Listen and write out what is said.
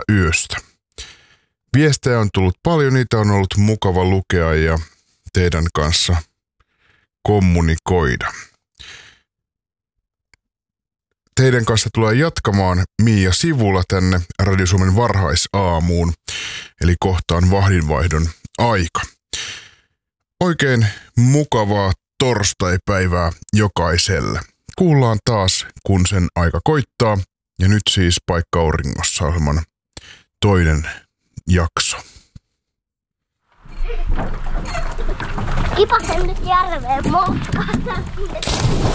yöstä. Viestejä on tullut paljon, niitä on ollut mukava lukea ja teidän kanssa kommunikoida. Teidän kanssa tulee jatkamaan Mia Sivula tänne Radio Suomen varhaisaamuun, eli kohtaan vahdinvaihdon aika. Oikein mukavaa torstaipäivää jokaiselle. Kuullaan taas, kun sen aika koittaa, ja nyt siis Paikka auringossa -ohjelman toinen jakso. Kipasen nyt järveen moukkaan.